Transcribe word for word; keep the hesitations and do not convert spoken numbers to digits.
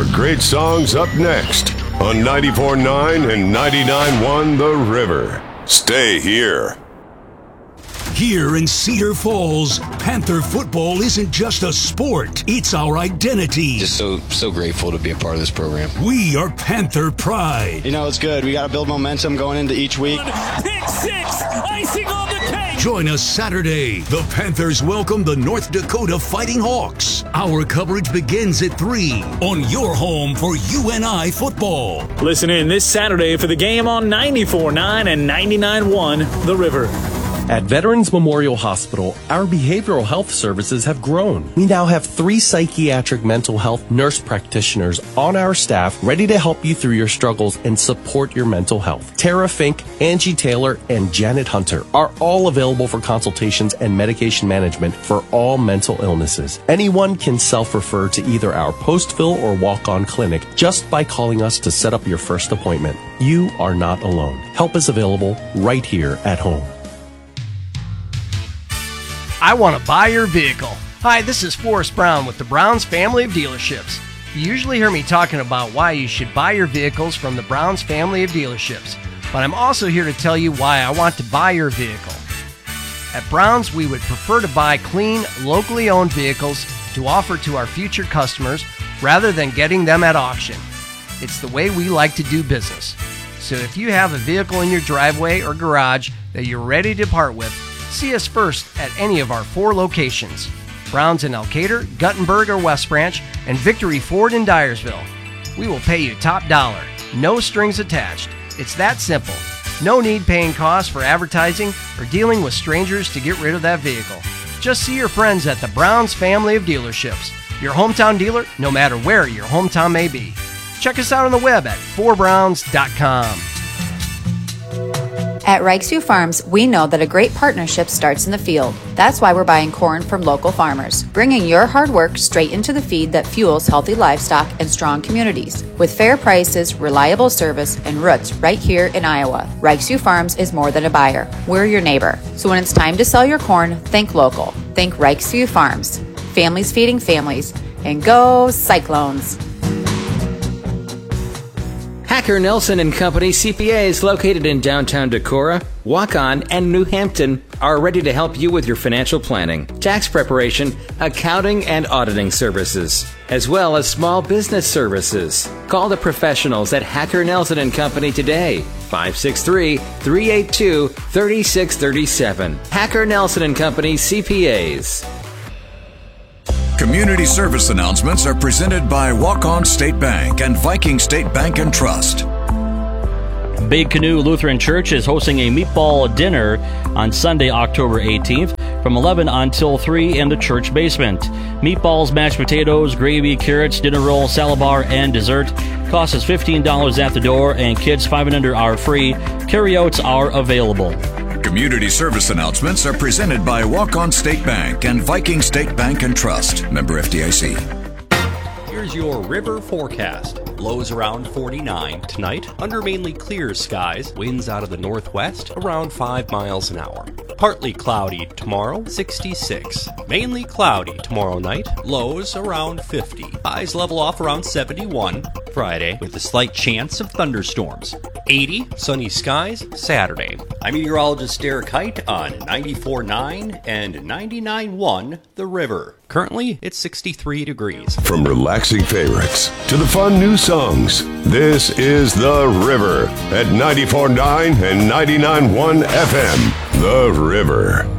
great songs up next on ninety-four point nine and ninety-nine point one The River. Stay here. Here in Cedar Falls, Panther football isn't just a sport, it's our identity. Just so so grateful to be a part of this program. We are Panther Pride. You know, it's good. We got to build momentum going into each week. Pick six, icing on the cake. Join us Saturday. The Panthers welcome the North Dakota Fighting Hawks. Our coverage begins at three on your home for U N I football. Listen in this Saturday for the game on ninety-four point nine and ninety-nine point one The River. At Veterans Memorial Hospital, our behavioral health services have grown. We now have three psychiatric mental health nurse practitioners on our staff ready to help you through your struggles and support your mental health. Tara Fink, Angie Taylor, and Janet Hunter are all available for consultations and medication management for all mental illnesses. Anyone can self-refer to either our post-fill or walk-on clinic just by calling us to set up your first appointment. You are not alone. Help is available right here at home. I want to buy your vehicle. Hi, this is Forrest Brown with the Browns family of dealerships. You usually hear me talking about why you should buy your vehicles from the Browns family of dealerships, but I'm also here to tell you why I want to buy your vehicle. At Browns, we would prefer to buy clean, locally owned vehicles to offer to our future customers rather than getting them at auction. It's the way we like to do business. So if you have a vehicle in your driveway or garage that you're ready to part with, see us first at any of our four locations. Browns in Elkader, Guttenberg or West Branch, and Victory Ford in Dyersville. We will pay you top dollar, no strings attached. It's that simple. No need paying costs for advertising or dealing with strangers to get rid of that vehicle. Just see your friends at the Browns family of dealerships. Your hometown dealer, no matter where your hometown may be. Check us out on the web at four browns dot com. At Reichsview Farms, we know that a great partnership starts in the field. That's why we're buying corn from local farmers, bringing your hard work straight into the feed that fuels healthy livestock and strong communities. With fair prices, reliable service, and roots right here in Iowa, Reichsview Farms is more than a buyer. We're your neighbor. So when it's time to sell your corn, think local. Think Reichsview Farms. Families feeding families. And go Cyclones! Hacker Nelson and Company C P As located in downtown Decorah, Waukon, and New Hampton are ready to help you with your financial planning, tax preparation, accounting, and auditing services, as well as small business services. Call the professionals at Hacker Nelson and Company today, five six three, three eight two, three six three seven. Hacker Nelson and Company C P As. Community service announcements are presented by Walk-On State Bank and Viking State Bank and Trust. Big Canoe Lutheran Church is hosting a meatball dinner on Sunday, October eighteenth from eleven until three in the church basement. Meatballs, mashed potatoes, gravy, carrots, dinner roll, salad bar, and dessert. Cost is fifteen dollars at the door, and kids five and under are free. Carryouts are available. Community service announcements are presented by Walk-On State Bank and Viking State Bank and Trust. Member F D I C. Here's your river forecast. Lows around forty-nine tonight, under mainly clear skies, winds out of the northwest around five miles an hour. Partly cloudy tomorrow, sixty-six. Mainly cloudy tomorrow night, lows around fifty. Highs level off around seventy-one. Friday, with a slight chance of thunderstorms. eighty, sunny skies Saturday. I'm meteorologist Derek Height on ninety-four point nine and ninety-nine point one The River. Currently, it's sixty-three degrees. From relaxing favorites to the fun new songs, this is The River at ninety-four point nine and ninety-nine point one F M. The River.